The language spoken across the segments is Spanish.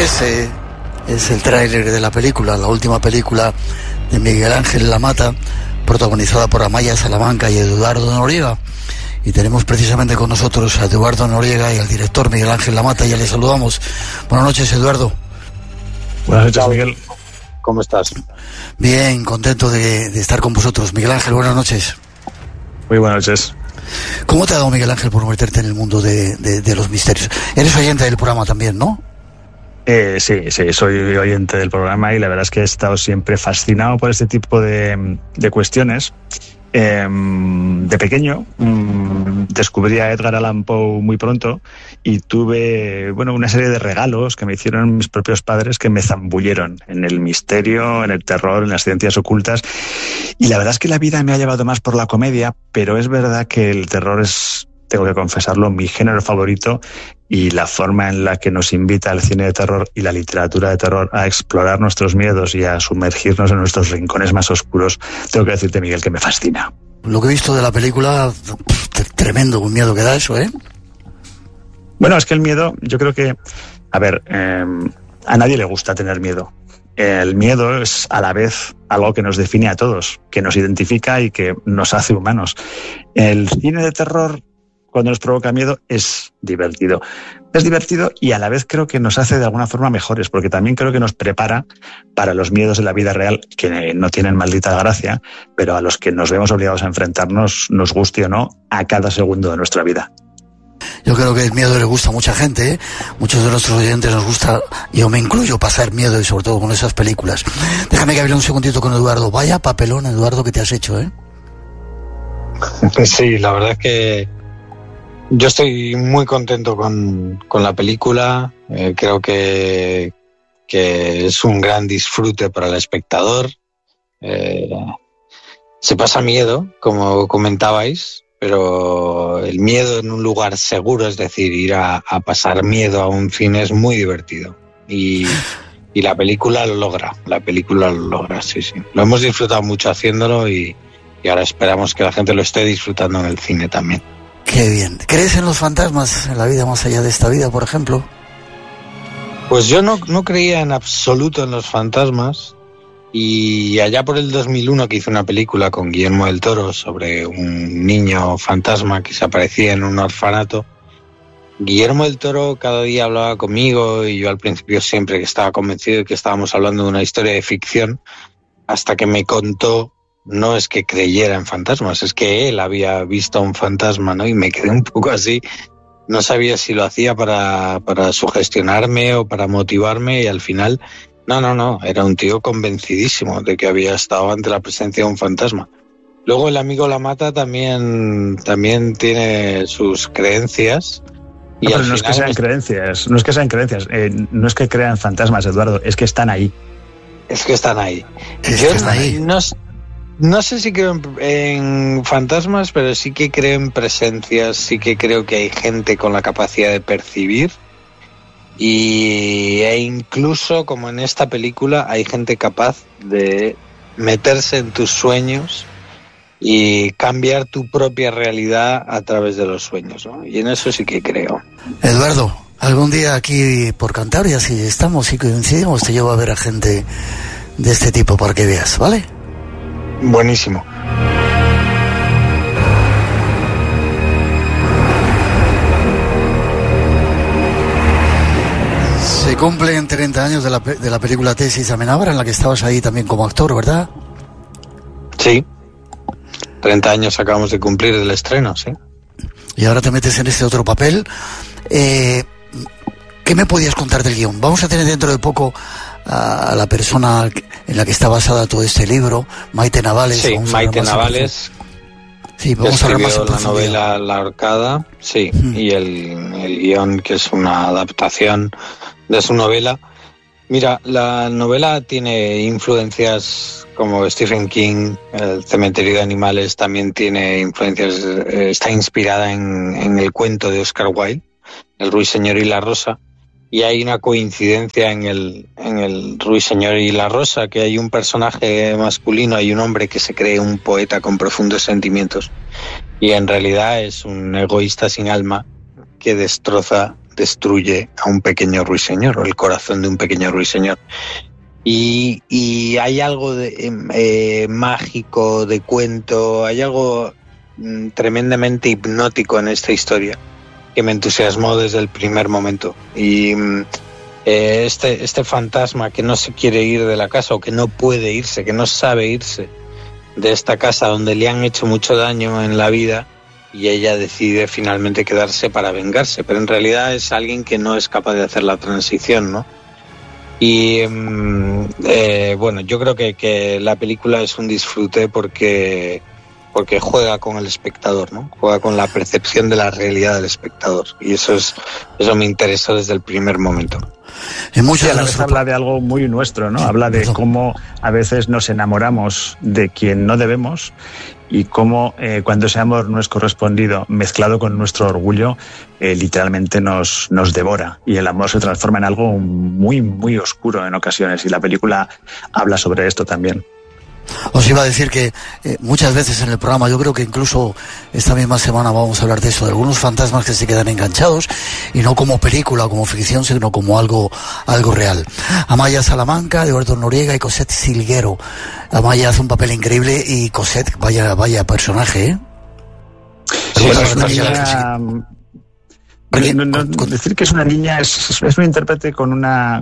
Ese es el tráiler de la película, la última película de Miguel Ángel Lamata, protagonizada por Amaya Salamanca y Eduardo Noriega. Y tenemos precisamente con nosotros a Eduardo Noriega y al director Miguel Ángel Lamata. Ya le saludamos. Buenas noches, Eduardo. Buenas noches, Miguel. ¿Cómo estás? Bien, contento de estar con vosotros. Miguel Ángel, buenas noches. Muy buenas noches. ¿Cómo te ha dado, Miguel Ángel, por meterte en el mundo de los misterios? Eres oyente del programa también, ¿no? Sí, soy oyente del programa y la verdad es que he estado siempre fascinado por este tipo de cuestiones. De pequeño descubrí a Edgar Allan Poe muy pronto y tuve una serie de regalos que me hicieron mis propios padres que me zambulleron en el misterio, en el terror, en las ciencias ocultas, y la verdad es que la vida me ha llevado más por la comedia, pero es verdad que el terror es, tengo que confesarlo, mi género favorito, y la forma en la que nos invita el cine de terror y la literatura de terror a explorar nuestros miedos y a sumergirnos en nuestros rincones más oscuros, tengo que decirte, Miguel, que me fascina. Lo que he visto de la película, tremendo, un miedo que da eso, ¿eh? Bueno, es que el miedo, yo creo que, a nadie le gusta tener miedo. El miedo es a la vez algo que nos define a todos, que nos identifica y que nos hace humanos. El cine de terror, cuando nos provoca miedo, es divertido. Es divertido y a la vez creo que nos hace de alguna forma mejores, porque también creo que nos prepara para los miedos de la vida real, que no tienen maldita gracia, pero a los que nos vemos obligados a enfrentarnos, nos guste o no, a cada segundo de nuestra vida. Yo creo que el miedo le gusta a mucha gente, ¿eh? Muchos de nuestros oyentes nos gusta, yo me incluyo, pasar miedo, y sobre todo con esas películas. Déjame que hable un segundito con Eduardo. Vaya papelón, Eduardo, que te has hecho, ¿eh? Sí, la verdad es que yo estoy muy contento con la película. Creo que es un gran disfrute para el espectador. Se pasa miedo, como comentabais, pero el miedo en un lugar seguro, es decir, ir a pasar miedo a un cine, es muy divertido. Y la película lo logra, sí. Lo hemos disfrutado mucho haciéndolo y ahora esperamos que la gente lo esté disfrutando en el cine también. Qué bien. ¿Crees en los fantasmas, en la vida más allá de esta vida, por ejemplo? Pues yo no creía en absoluto en los fantasmas, y allá por el 2001 que hice una película con Guillermo del Toro sobre un niño fantasma que se aparecía en un orfanato, Guillermo del Toro cada día hablaba conmigo y yo al principio siempre que estaba convencido de que estábamos hablando de una historia de ficción, hasta que me contó, no es que creyera en fantasmas, es que él había visto un fantasma, ¿no? Y me quedé un poco así, no sabía si lo hacía para sugestionarme o para motivarme, y al final, no, era un tío convencidísimo de que había estado ante la presencia de un fantasma. Luego el amigo Lamata también tiene sus creencias. Y pero no es que sean creencias, no es que crean fantasmas, Eduardo, es que están ahí. No sé si creo en fantasmas, pero sí que creo en presencias, sí que creo que hay gente con la capacidad de percibir, e incluso, como en esta película, hay gente capaz de meterse en tus sueños y cambiar tu propia realidad a través de los sueños, ¿no? Y en eso sí que creo. Eduardo, algún día aquí por Cantabria, si estamos y coincidimos, te llevo a ver a gente de este tipo para que veas, ¿vale? Buenísimo. Se cumplen 30 años de la película Tesis Amenábar, en la que estabas ahí también como actor, ¿verdad? Sí. 30 años acabamos de cumplir del estreno, sí. Y ahora te metes en este otro papel. ¿Qué me podías contar del guión? Vamos a tener dentro de poco a la persona en la que está basada todo este libro, Maite Navales. Sí, Maite Navales. Sí, vamos a hablar más en la novela La Horcada, sí, y el guión, que es una adaptación de su novela. Mira, la novela tiene influencias como Stephen King, El cementerio de animales también tiene influencias, está inspirada en el cuento de Oscar Wilde, El ruiseñor y la rosa, y hay una coincidencia en el ruiseñor y la rosa, que hay un personaje masculino, hay un hombre que se cree un poeta con profundos sentimientos, y en realidad es un egoísta sin alma que destroza destruye a un pequeño ruiseñor, o el corazón de un pequeño ruiseñor. Y hay algo de, mágico, de cuento, hay algo tremendamente hipnótico en esta historia que me entusiasmó desde el primer momento. Y este fantasma que no se quiere ir de la casa, o que no puede irse, que no sabe irse de esta casa donde le han hecho mucho daño en la vida, y ella decide finalmente quedarse para vengarse, pero en realidad es alguien que no es capaz de hacer la transición, ¿no? Y bueno, yo creo que la película es un disfrute porque juega con el espectador, ¿no? Juega con la percepción de la realidad del espectador, y eso me interesó desde el primer momento. En muchas a la vez habla de algo muy nuestro, ¿no? Habla de cómo a veces nos enamoramos de quien no debemos, y cómo cuando ese amor no es correspondido, mezclado con nuestro orgullo, literalmente nos devora, y el amor se transforma en algo muy, muy oscuro en ocasiones, y la película habla sobre esto también. Os iba a decir que muchas veces en el programa, yo creo que incluso esta misma semana vamos a hablar de eso, de algunos fantasmas que se quedan enganchados, y no como película o como ficción, sino como algo real. Amaya Salamanca, Eduardo Noriega y Cosette Silguero. Amaya hace un papel increíble, y Cosette, vaya personaje, ¿eh? Sí, decir que es una niña es un intérprete con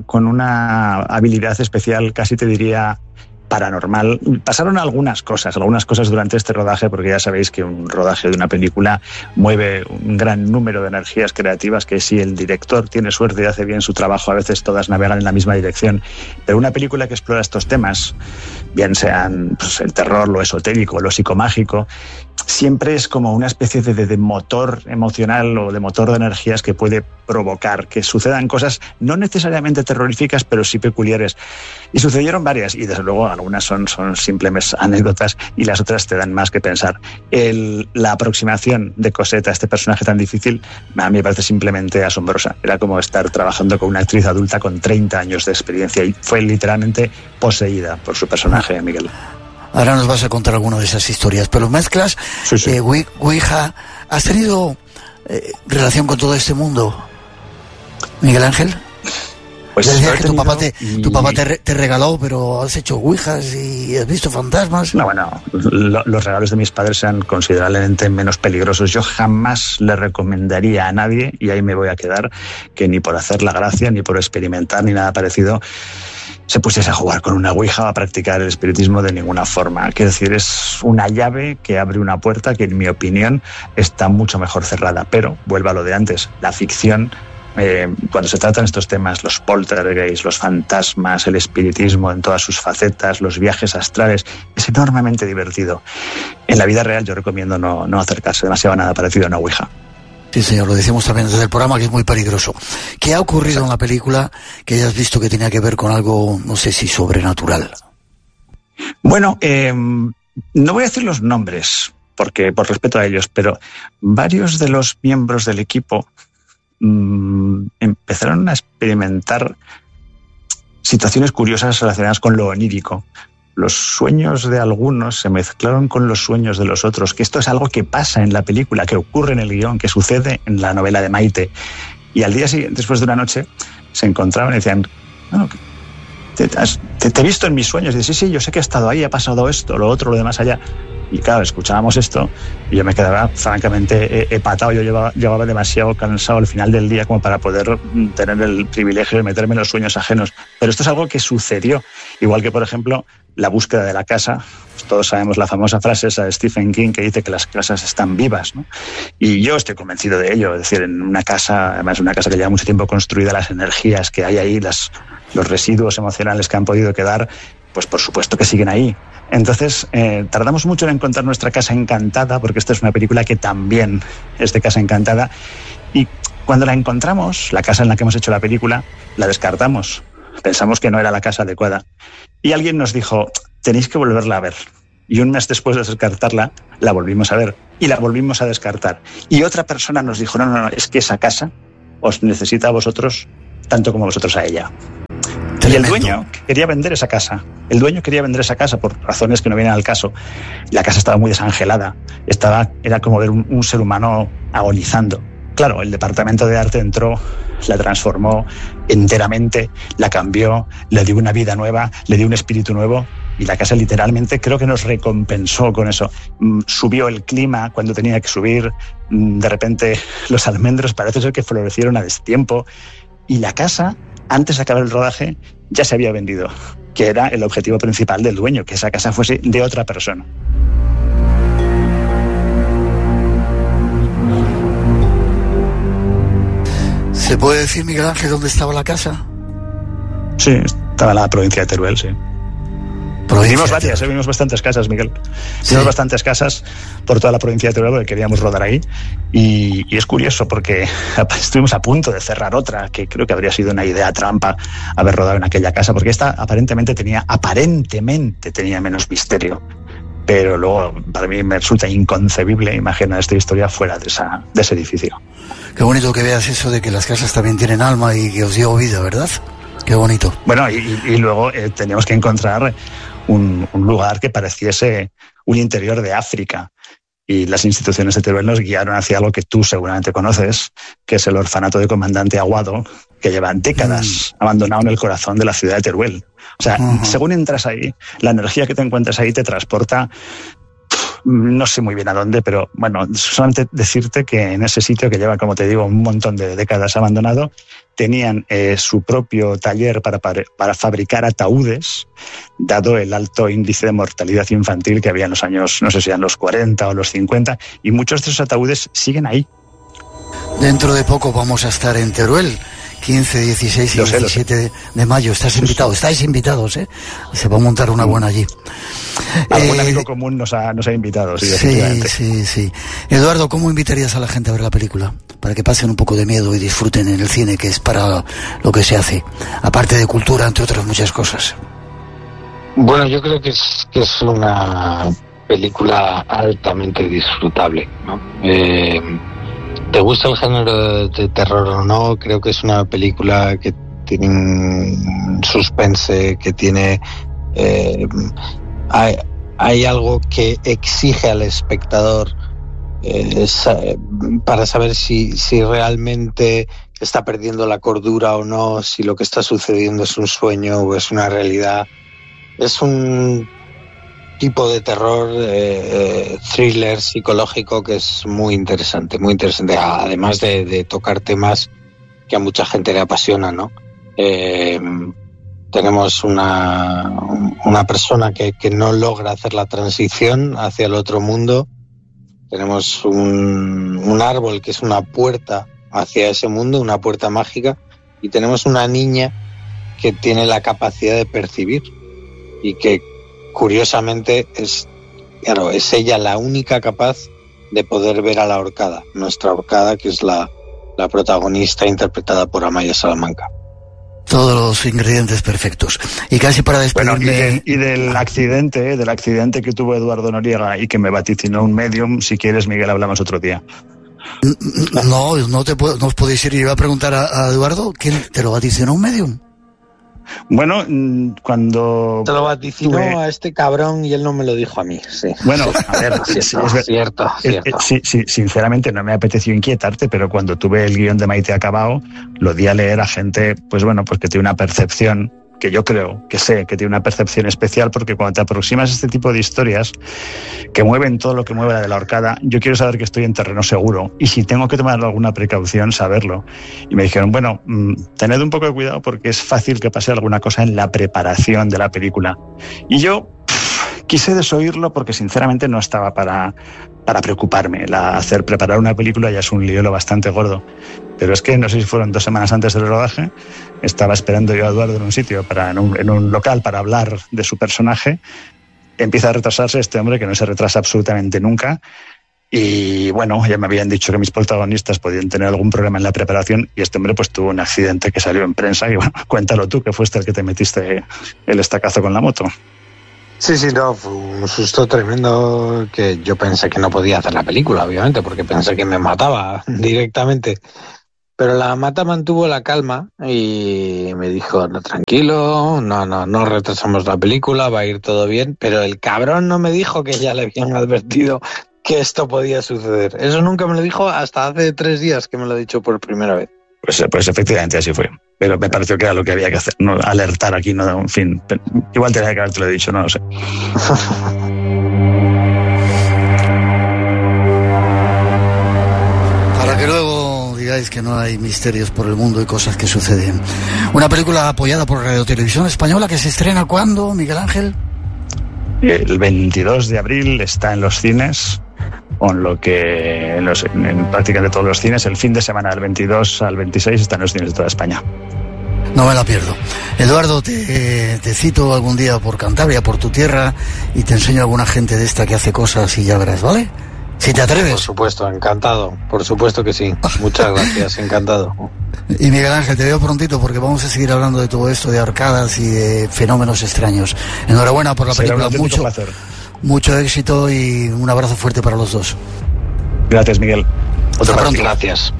una habilidad especial, casi te diría paranormal. Pasaron algunas cosas durante este rodaje, porque ya sabéis que un rodaje de una película mueve un gran número de energías creativas, que si el director tiene suerte y hace bien su trabajo, a veces todas navegan en la misma dirección. Pero una película que explora estos temas, bien sean pues, el terror, lo esotérico, lo psicomágico, siempre es como una especie de motor emocional o de motor de energías que puede provocar que sucedan cosas no necesariamente terroríficas, pero sí peculiares. Y sucedieron varias, y desde luego algunas son simples anécdotas, y las otras te dan más que pensar. La aproximación de Cosette a este personaje tan difícil a mí me parece simplemente asombrosa. Era como estar trabajando con una actriz adulta con 30 años de experiencia, y fue literalmente poseída por su personaje, Miguel. Ahora nos vas a contar alguna de esas historias, pero mezclas. Sí. Ouija, ¿has tenido relación con todo este mundo, Miguel Ángel? Pues decías que tu papá te regaló, pero has hecho ouijas y has visto fantasmas. No, bueno, los regalos de mis padres sean considerablemente menos peligrosos. Yo jamás le recomendaría a nadie, y ahí me voy a quedar, que ni por hacer la gracia, ni por experimentar, ni nada parecido, se pusiese a jugar con una ouija o a practicar el espiritismo de ninguna forma. Quiero decir, es una llave que abre una puerta que, en mi opinión, está mucho mejor cerrada. Pero, vuelvo a lo de antes, la ficción, cuando se tratan estos temas, los poltergeists, los fantasmas, el espiritismo en todas sus facetas, los viajes astrales, es enormemente divertido. En la vida real yo recomiendo no acercarse demasiado a nada parecido a una ouija. Sí, señor, lo decimos también desde el programa, que es muy peligroso. ¿Qué ha ocurrido en la película que hayas visto que tenía que ver con algo, no sé si sobrenatural? Bueno, no voy a decir los nombres, porque por respeto a ellos, pero varios de los miembros del equipo empezaron a experimentar situaciones curiosas relacionadas con lo onírico. Los sueños de algunos se mezclaron con los sueños de los otros, que esto es algo que pasa en la película, que ocurre en el guión, que sucede en la novela de Maite. Y al día siguiente, después de una noche, se encontraban y decían, bueno, te he visto en mis sueños. Y dice, sí, yo sé que he estado ahí, ha pasado esto, lo otro, lo demás allá. Y claro, escuchábamos esto y yo me quedaba francamente epatado. Yo llevaba demasiado cansado al final del día como para poder tener el privilegio de meterme en los sueños ajenos. Pero esto es algo que sucedió. Igual que, por ejemplo, la búsqueda de la casa. Pues todos sabemos la famosa frase esa de Stephen King que dice que las casas están vivas, ¿no? Y yo estoy convencido de ello. Es decir, en una casa, además una casa que lleva mucho tiempo construida, las energías que hay ahí, los residuos emocionales que han podido quedar, pues por supuesto que siguen ahí. Entonces, tardamos mucho en encontrar nuestra casa encantada, porque esta es una película que también es de casa encantada. Y cuando la encontramos, la casa en la que hemos hecho la película, la descartamos. Pensamos que no era la casa adecuada. Y alguien nos dijo, tenéis que volverla a ver. Y un mes después de descartarla, la volvimos a ver. Y la volvimos a descartar. Y otra persona nos dijo, no, es que esa casa os necesita a vosotros tanto como vosotros a ella. Y el dueño quería vender esa casa. El dueño quería vender esa casa por razones que no vienen al caso. La casa estaba muy desangelada. Era como ver un ser humano agonizando. Claro, el departamento de arte entró, la transformó enteramente, la cambió, le dio una vida nueva, le dio un espíritu nuevo, y la casa literalmente creo que nos recompensó con eso. Subió el clima cuando tenía que subir, de repente los almendros parece ser que florecieron a destiempo, y la casa, antes de acabar el rodaje, ya se había vendido, que era el objetivo principal del dueño, que esa casa fuese de otra persona. ¿Se puede decir, Miguel Ángel, dónde estaba la casa? Sí, estaba en la provincia de Teruel, sí. Vimos bastantes casas, Miguel. Sí. Vimos bastantes casas por toda la provincia de Teruel porque queríamos rodar ahí. Y es curioso porque estuvimos a punto de cerrar otra, que creo que habría sido una idea trampa haber rodado en aquella casa, porque esta aparentemente tenía menos misterio. Pero luego, para mí, me resulta inconcebible imaginar esta historia fuera de ese edificio. Qué bonito que veas eso de que las casas también tienen alma y que os dio vida, ¿verdad? Qué bonito. Bueno, y luego teníamos que encontrar un lugar que pareciese un interior de África. Y las instituciones de Teruel nos guiaron hacia algo que tú seguramente conoces, que es el orfanato de Comandante Aguado, que lleva décadas abandonado en el corazón de la ciudad de Teruel. O sea, según entras ahí, la energía que te encuentras ahí te transporta, no sé muy bien a dónde, pero bueno, solamente decirte que en ese sitio que lleva, como te digo, un montón de décadas abandonado, tenían su propio taller para fabricar ataúdes, dado el alto índice de mortalidad infantil que había en los años, no sé si eran los 40 o los 50, y muchos de esos ataúdes siguen ahí. Dentro de poco vamos a estar en Teruel, 15, 16 y 17 de mayo. Estáis invitados, ¿eh? Se va a montar una buena allí. Algún amigo común nos ha invitado, sí, sí. Eduardo, ¿cómo invitarías a la gente a ver la película? Para que pasen un poco de miedo y disfruten en el cine, que es para lo que se hace, aparte de cultura, entre otras muchas cosas. Bueno, yo creo que es una película altamente disfrutable, ¿no? ¿Te gusta el género de terror o no? Creo que es una película que tiene un suspense, que tiene... hay algo que exige al espectador para saber si realmente está perdiendo la cordura o no, si lo que está sucediendo es un sueño o es una realidad. Es un tipo de terror, thriller psicológico que es muy interesante, además de tocar temas que a mucha gente le apasionan, ¿no? Tenemos una persona que no logra hacer la transición hacia el otro mundo. Tenemos un árbol que es una puerta hacia ese mundo, una puerta mágica, y tenemos una niña que tiene la capacidad de percibir y que curiosamente es ella la única capaz de poder ver a la ahorcada, nuestra ahorcada, que es la protagonista interpretada por Amaya Salamanca. Todos los ingredientes perfectos. Y casi para despedirme... Bueno, y del accidente que tuvo Eduardo Noriega y que me vaticinó un medium, si quieres, Miguel, hablamos otro día. No os podéis ir. Yo iba a preguntar a Eduardo, ¿quién te lo vaticinó un medium? Bueno, cuando... Te lo vaticinó a este cabrón y él no me lo dijo a mí, sí. Bueno, a ver, cierto. Sí, sinceramente no me apeteció inquietarte, pero cuando tuve el guión de Maite acabado, lo di a leer a gente, pues que tiene una percepción, que yo creo, que sé, que tiene una percepción especial, porque cuando te aproximas a este tipo de historias, que mueven todo lo que mueve la de la ahorcada, yo quiero saber que estoy en terreno seguro, y si tengo que tomar alguna precaución, saberlo. Y me dijeron, bueno, tened un poco de cuidado porque es fácil que pase alguna cosa en la preparación de la película. Y yo quise desoírlo porque sinceramente no estaba para preocuparme. Preparar una película ya es un lío bastante gordo. Pero es que no sé si fueron 2 semanas antes del rodaje, estaba esperando yo a Eduardo en un sitio, en un local, para hablar de su personaje. Empieza a retrasarse este hombre, que no se retrasa absolutamente nunca. Y bueno, ya me habían dicho que mis protagonistas podían tener algún problema en la preparación, y este hombre pues tuvo un accidente que salió en prensa. Y bueno, cuéntalo tú, que fuiste el que te metiste el estacazo con la moto. Sí, no, fue un susto tremendo, que yo pensé que no podía hacer la película, obviamente, porque pensé que me mataba directamente. Pero la mata mantuvo la calma y me dijo, no, tranquilo, no retrasamos la película, va a ir todo bien. Pero el cabrón no me dijo que ya le habían advertido que esto podía suceder. Eso nunca me lo dijo hasta hace 3 días que me lo ha dicho por primera vez. Pues efectivamente así fue. Pero me pareció que era lo que había que hacer, no alertar aquí, no, en fin. Igual tenía que haberte lo dicho, no lo sé. Para que luego digáis que no hay misterios por el mundo y cosas que suceden. Una película apoyada por Radio Televisión Española que se estrena ¿cuándo, Miguel Ángel? El 22 de abril está en los cines, con lo que en prácticamente todos los cines, el fin de semana del 22 al 26 está en los cines de toda España. No me la pierdo. Eduardo, te cito algún día por Cantabria, por tu tierra, y te enseño a alguna gente de esta que hace cosas y ya verás, ¿vale? Si te atreves. Por supuesto, encantado. Por supuesto que sí. Muchas gracias, encantado. Y Miguel Ángel, te veo prontito porque vamos a seguir hablando de todo esto, de arcadas y de fenómenos extraños. Enhorabuena por la película, mucho éxito y un abrazo fuerte para los dos. Gracias, Miguel. Hasta pronto. Gracias.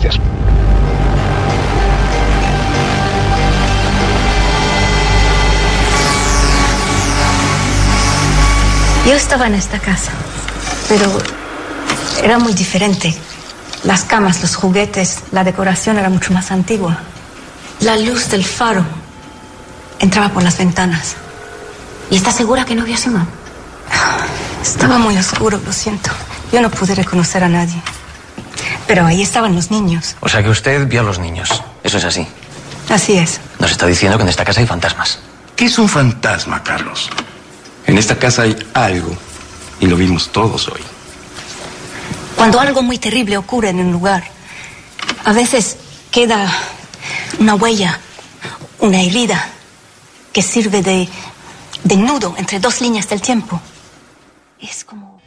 Yo estaba en esta casa, pero era muy diferente. Las camas, los juguetes, la decoración era mucho más antigua. La luz del faro entraba por las ventanas. ¿Y estás segura que no vio a Simón? Estaba muy oscuro, lo siento. Yo no pude reconocer a nadie. Pero ahí estaban los niños. O sea que usted vio a los niños. Eso es así. Así es. Nos está diciendo que en esta casa hay fantasmas. ¿Qué es un fantasma, Carlos? En esta casa hay algo, y lo vimos todos hoy. Cuando algo muy terrible ocurre en un lugar, a veces queda una huella, una herida, que sirve de nudo entre 2 líneas del tiempo. Es como...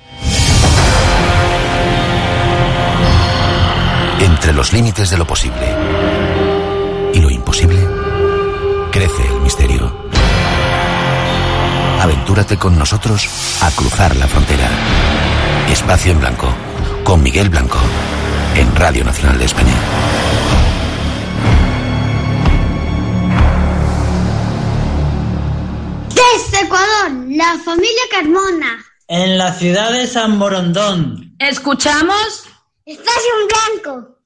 Entre los límites de lo posible y lo imposible, crece el misterio. Aventúrate con nosotros a cruzar la frontera. Espacio en Blanco, con Miguel Blanco, en Radio Nacional de España. Desde Ecuador, la familia Carmona. En la ciudad de San Borondón. ¿Escuchamos? Espacio en Blanco.